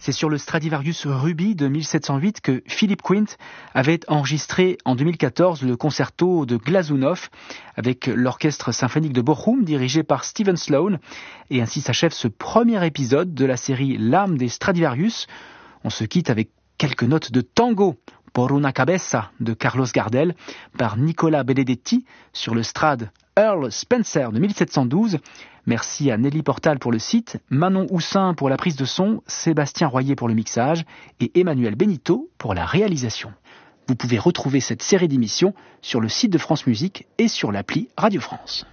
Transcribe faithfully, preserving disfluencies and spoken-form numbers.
C'est sur le Stradivarius Ruby de mille sept cent huit que Philippe Quint avait enregistré en deux mille quatorze le concerto de Glazunov avec l'orchestre symphonique de Bochum dirigé par Steven Sloan. Et ainsi s'achève ce premier épisode de la série L'âme des Stradivarius. On se quitte avec quelques notes de tango, Por una cabeza de Carlos Gardel, par Nicola Benedetti sur le Strad Earl Spencer de mille sept cent douze. Merci à Nelly Portal pour le site, Manon Houssin pour la prise de son, Sébastien Royer pour le mixage et Emmanuel Benito pour la réalisation. Vous pouvez retrouver cette série d'émissions sur le site de France Musique et sur l'appli Radio France.